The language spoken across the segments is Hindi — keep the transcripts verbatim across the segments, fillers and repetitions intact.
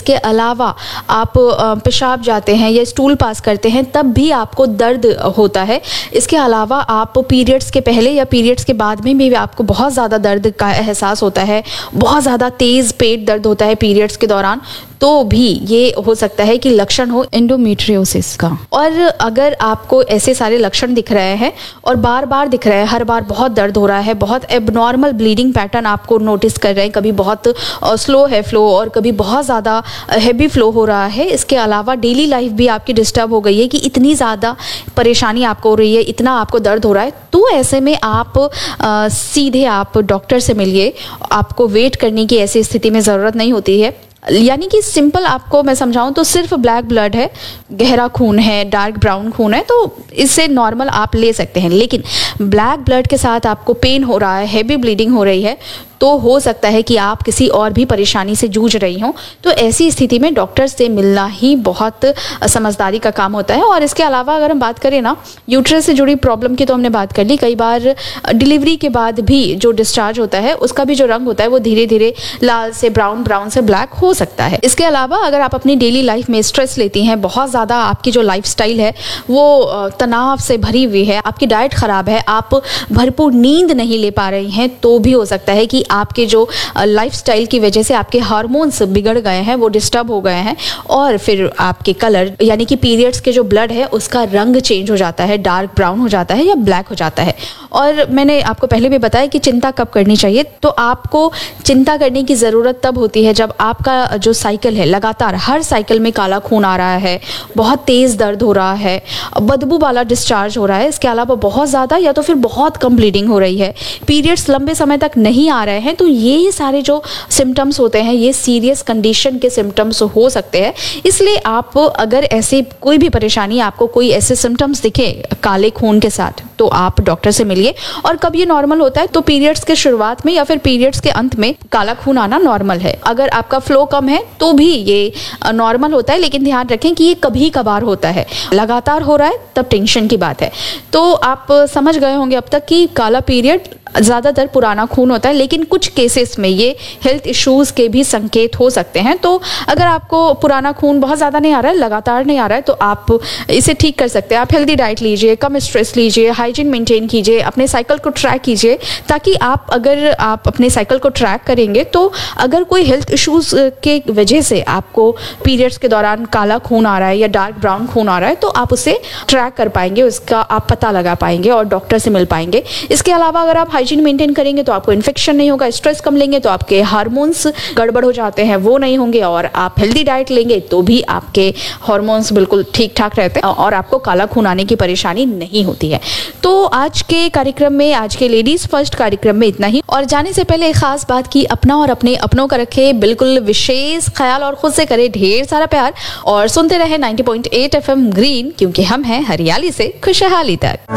इसके अलावा आप पेशाब जाते हैं या स्टूल पास करते हैं तब भी आपको दर्द होता है। इसके अलावा आप पीरियड्स के पहले या पीरियड्स के बाद में भी आपको बहुत ज़्यादा दर्द का एहसास होता है, बहुत ज़्यादा तेज़ पेट दर्द होता है पीरियड्स के दौरान, तो भी ये हो सकता है कि लक्षण हो एंडोमेट्रियोसिस का। और अगर आपको ऐसे सारे लक्षण दिख रहे हैं और बार बार दिख रहे हैं, हर बार बहुत दर्द हो रहा है, बहुत एबनॉर्मल ब्लीडिंग पैटर्न आपको नोटिस कर रहे हैं, कभी बहुत स्लो है फ्लो और कभी बहुत ज़्यादा हैवी फ्लो हो रहा है, इसके अलावा डेली लाइफ भी आपकी डिस्टर्ब हो गई है कि इतनी ज़्यादा परेशानी आपको हो रही है, इतना आपको दर्द हो रहा है, तो ऐसे में आप आ, सीधे आप डॉक्टर से मिलिए। आपको वेट करने की ऐसी स्थिति में ज़रूरत नहीं होती है। यानी कि सिंपल आपको मैं समझाऊं तो सिर्फ ब्लैक ब्लड है, गहरा खून है, डार्क ब्राउन खून है, तो इससे नॉर्मल आप ले सकते हैं। लेकिन ब्लैक ब्लड के साथ आपको पेन हो रहा है, हैवी ब्लीडिंग हो रही है, तो हो सकता है कि आप किसी और भी परेशानी से जूझ रही हों। तो ऐसी स्थिति में डॉक्टर से मिलना ही बहुत समझदारी का काम होता है। और इसके अलावा अगर हम बात करें ना, यूट्रस से जुड़ी प्रॉब्लम की तो हमने बात कर ली। कई बार डिलीवरी के बाद भी जो डिस्चार्ज होता है उसका भी जो रंग होता है वो धीरे धीरे लाल से ब्राउन, ब्राउन से ब्लैक हो सकता है। इसके अलावा अगर आप अपनी डेली लाइफ में स्ट्रेस लेती हैं, बहुत ज़्यादा आपकी जो लाइफस्टाइल है वो तनाव से भरी हुई है, आपकी डाइट ख़राब है, आप भरपूर नींद नहीं ले पा रही हैं, तो भी हो सकता है कि आपके जो लाइफस्टाइल की वजह से आपके हार्मोन्स बिगड़ गए हैं, वो डिस्टर्ब हो गए हैं और फिर आपके कलर यानी कि पीरियड्स के जो ब्लड है उसका रंग चेंज हो जाता है, डार्क ब्राउन हो जाता है या ब्लैक हो जाता है। और मैंने आपको पहले भी बताया कि चिंता कब करनी चाहिए। तो आपको चिंता करने की ज़रूरत तब होती है जब आपका जो साइकिल है लगातार हर साइकिल में काला खून आ रहा है, बहुत तेज़ दर्द हो रहा है, बदबू वाला डिस्चार्ज हो रहा है, इसके अलावा बहुत ज़्यादा या तो फिर बहुत कम ब्लीडिंग हो रही है, पीरियड्स लंबे समय तक नहीं आ रहे हैं, तो ये सारे जो सिम्टम्स होते हैं ये सीरियस कंडीशन के सिम्टम्स हो सकते हैं। इसलिए आप अगर ऐसे कोई भी परेशानी, आपको कोई ऐसे सिम्टम्स दिखे काले खून के साथ, तो आप डॉक्टर से मिलिए। और कब ये नॉर्मल होता है, तो पीरियड्स के शुरुआत में या फिर पीरियड्स के अंत में काला खून आना नॉर्मल है। अगर आपका फ्लो कम है तो भी ये नॉर्मल होता है, लेकिन ध्यान रखें कि ये कभी कभार होता है, लगातार हो रहा है तब टेंशन की बात है। तो आप समझ गए होंगे अब तक कि काला पीरियड ज़्यादातर पुराना खून होता है, लेकिन कुछ केसेस में ये हेल्थ इश्यूज़ के भी संकेत हो सकते हैं। तो अगर आपको पुराना खून बहुत ज़्यादा नहीं आ रहा है, लगातार नहीं आ रहा है, तो आप इसे ठीक कर सकते हैं। आप हेल्दी डाइट लीजिए, कम स्ट्रेस लीजिए, हाइजीन मेंटेन कीजिए, अपने साइकिल को ट्रैक कीजिए, ताकि आप अगर आप अपने साइकिल को ट्रैक करेंगे तो अगर कोई हेल्थ इश्यूज़ के वजह से आपको पीरियड्स के दौरान काला खून आ रहा है या डार्क ब्राउन खून आ रहा है, तो आप उसे ट्रैक कर पाएंगे, उसका आप पता लगा पाएंगे और डॉक्टर से मिल पाएंगे। इसके अलावा अगर आप हाइजीन मेंटेन करेंगे तो आपको इन्फेक्शन नहीं होगा, स्ट्रेस कम लेंगे तो आपके हार्मोन्स गड़बड़ हो जाते हैं वो नहीं होंगे, और आप हेल्दी डाइट लेंगे तो भी आपके हार्मोन्स बिल्कुल ठीक ठाक रहते हैं और आपको काला खून आने की परेशानी नहीं होती है। तो आज के कार्यक्रम में, आज के लेडीज फर्स्ट कार्यक्रम में इतना ही। और जाने से पहले एक खास बात की अपना और अपने अपनों का रखे बिल्कुल विशेष ख्याल और खुद से करे ढेर सारा प्यार और सुनते रहे ninety point eight F M green, क्योंकि हम हैं हरियाली से खुशहाली तक।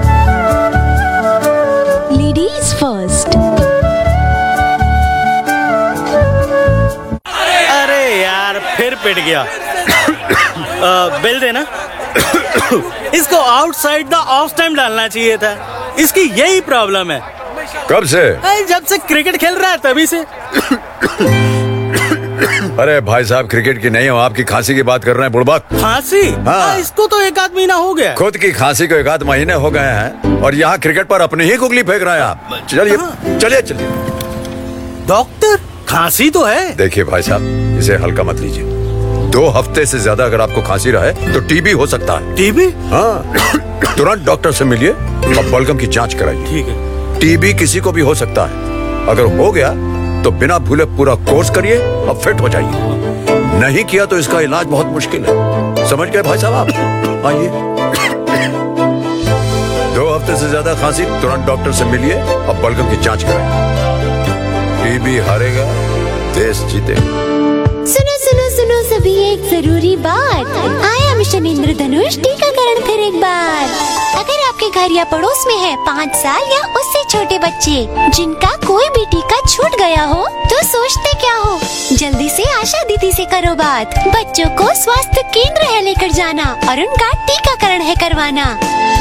Ladies first. अरे यार फिर पिट गया। आ, बिल देना। इसको आउटसाइड द ऑफ टाइम डालना चाहिए था, इसकी यही प्रॉब्लम है। कब से? जब से क्रिकेट खेल रहा है तभी से। अरे भाई साहब, क्रिकेट की नहीं हो, आपकी खांसी की बात कर रहे हैं बुड़बक। खांसी? हाँ। इसको तो एक आध महीना हो गया। खुद की खांसी को एक आध महीने हो गए हैं और यहाँ क्रिकेट पर अपनी ही गुगली फेंक रहे हैं आप। चलिए चलिए चलिए। डॉक्टर, खांसी तो है। देखिए भाई साहब, इसे हल्का मत लीजिए। दो हफ्ते से ज्यादा अगर आपको खांसी रहे तो टीबी हो सकता है। टीबी? हाँ, तुरंत डॉक्टर से मिलिए और बलगम की जांच कराइए। ठीक है। टीबी किसी को भी हो सकता है, अगर हो गया तो बिना भूले पूरा कोर्स करिए और फिट हो जाइए। नहीं किया तो इसका इलाज बहुत मुश्किल है। समझ गए भाई साहब आप? आइए। दो हफ्ते से ज्यादा खांसी, तुरंत डॉक्टर से मिलिए और बलगम की जांच कराइए। टीबी हारेगा, देश जीतेगा। सुनो सुनो सुनो सभी, एक जरूरी बात। आया मिशन इंद्रधनुष टीकाकरण फिर एक बार। अगर आपके घर या पड़ोस में है पाँच साल या उससे छोटे बच्चे जिनका कोई भी टीका छूट गया हो, तो सोचते क्या हो, जल्दी से आशा दीदी से करो बात। बच्चों को स्वास्थ्य केंद्र है लेकर जाना और उनका टीकाकरण है करवाना।